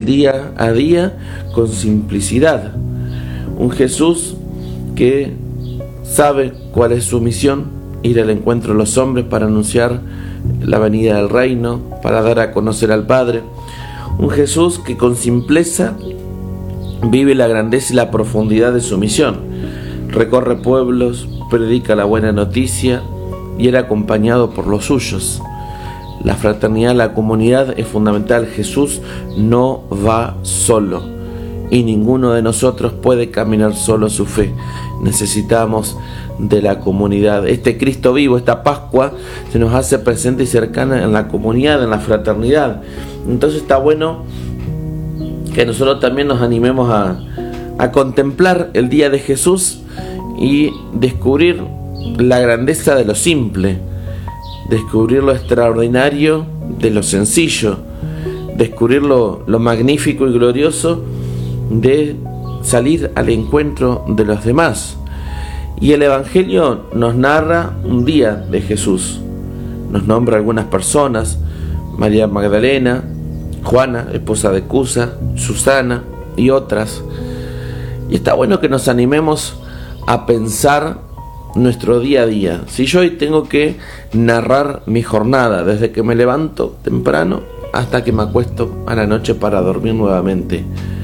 día a día con simplicidad. Un Jesús que sabe cuál es su misión: ir al encuentro de los hombres para anunciar la venida del reino, para dar a conocer al Padre. Un Jesús que con simpleza vive la grandeza y la profundidad de su misión. Recorre pueblos, predica la buena noticia y era acompañado por los suyos. La fraternidad, la comunidad es fundamental. Jesús no va solo y ninguno de nosotros puede caminar solo su fe. Necesitamos de la comunidad. Este Cristo vivo, esta Pascua, se nos hace presente y cercana en la comunidad, en la fraternidad. Entonces está bueno que nosotros también nos animemos a contemplar el día de Jesús y descubrir la grandeza de lo simple, descubrir lo extraordinario de lo sencillo, descubrir lo magnífico y glorioso de salir al encuentro de los demás. Y el Evangelio nos narra un día de Jesús, nos nombra algunas personas: María Magdalena, Juana, esposa de Cusa, Susana y otras. Y está bueno que nos animemos a pensar nuestro día a día. Si yo hoy tengo que narrar mi jornada desde que me levanto temprano hasta que me acuesto a la noche para dormir nuevamente,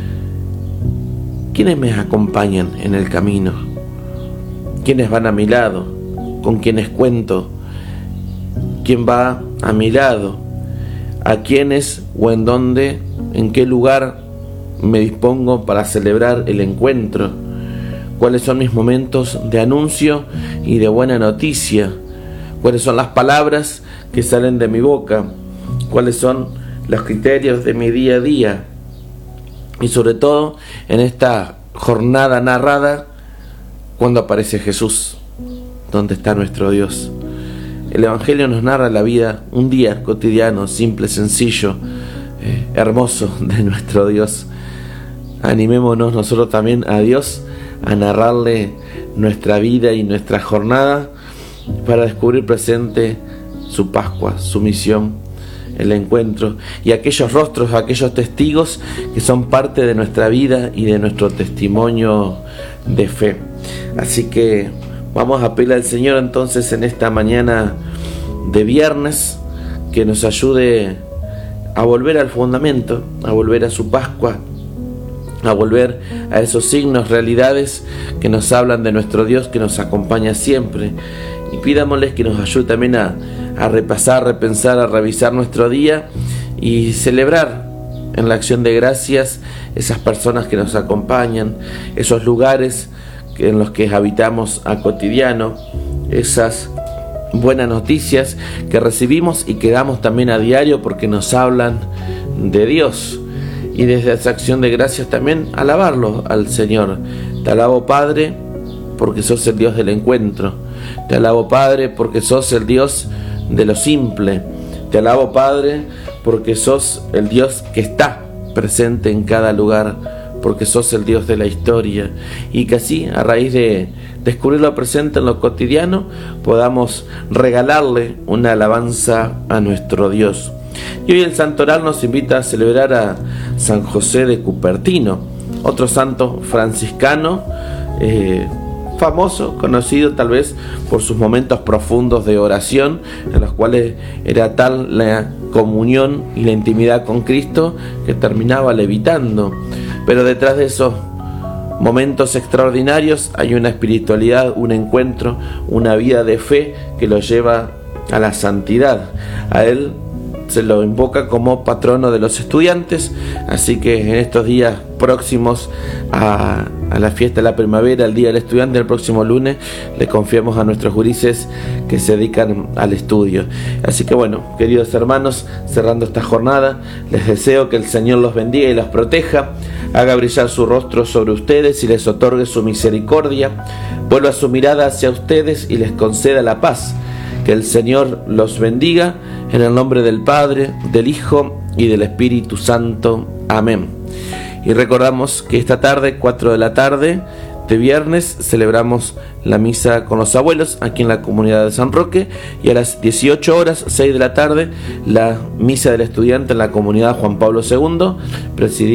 ¿quiénes me acompañan en el camino? ¿Quiénes van a mi lado? ¿Con quiénes cuento? ¿Quién va a mi lado? ¿A quiénes o en dónde, en qué lugar me dispongo para celebrar el encuentro? ¿Cuáles son mis momentos de anuncio y de buena noticia? ¿Cuáles son las palabras que salen de mi boca? ¿Cuáles son los criterios de mi día a día? Y sobre todo, en esta jornada narrada, ¿cuándo aparece Jesús? ¿Dónde está nuestro Dios? El Evangelio nos narra la vida, un día cotidiano, simple, sencillo, hermoso de nuestro Dios. Animémonos nosotros también a Dios a narrarle nuestra vida y nuestra jornada para descubrir presente su Pascua, su misión, el encuentro y aquellos rostros, aquellos testigos que son parte de nuestra vida y de nuestro testimonio de fe. Así que vamos a pedirle al Señor entonces en esta mañana de viernes que nos ayude a volver al fundamento, a volver a su Pascua, a volver a esos signos, realidades que nos hablan de nuestro Dios que nos acompaña siempre. Y pidámosles que nos ayude también a repasar, repensar, a revisar nuestro día y celebrar en la acción de gracias esas personas que nos acompañan, esos lugares en los que habitamos a cotidiano, esas buenas noticias que recibimos y que damos también a diario porque nos hablan de Dios. Y desde esa acción de gracias también alabarlo al Señor. Te alabo, Padre, porque sos el Dios del encuentro. Te alabo, Padre, porque sos el Dios de lo simple. Te alabo, Padre, porque sos el Dios que está presente en cada lugar, porque sos el Dios de la historia. Y que así, a raíz de descubrir lo presente en lo cotidiano, podamos regalarle una alabanza a nuestro Dios. Y hoy el Santoral nos invita a celebrar a San José de Cupertino, otro santo franciscano, famoso, conocido tal vez por sus momentos profundos de oración, en los cuales era tal la comunión y la intimidad con Cristo que terminaba levitando. Pero detrás de esos momentos extraordinarios hay una espiritualidad, un encuentro, una vida de fe que lo lleva a la santidad. A él se lo invoca como patrono de los estudiantes, así que en estos días próximos a la fiesta de la primavera, el Día del Estudiante, el próximo lunes, le confiamos a nuestros gurises que se dedican al estudio. Así que bueno, queridos hermanos, cerrando esta jornada, les deseo que el Señor los bendiga y los proteja, haga brillar su rostro sobre ustedes y les otorgue su misericordia, vuelva su mirada hacia ustedes y les conceda la paz. Que el Señor los bendiga en el nombre del Padre, del Hijo y del Espíritu Santo. Amén. Y recordamos que esta tarde, 4 de la tarde de viernes, celebramos la misa con los abuelos aquí en la comunidad de San Roque, y a las 18 horas, 6 de la tarde, la misa del estudiante en la comunidad Juan Pablo II, presidida